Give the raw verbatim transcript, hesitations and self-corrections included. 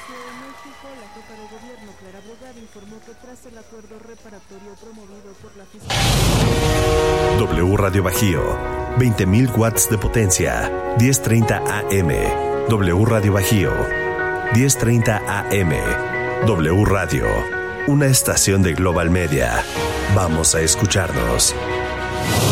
Ciudad de México, la jefa de gobierno, Clara Brugada, informó que tras el acuerdo reparatorio promovido por la Fiscalía. W Radio Bajío, veinte mil watts de potencia, diez treinta A M. W Radio Bajío, diez treinta A M. W Radio, una estación de Global Media. Vamos a escucharnos.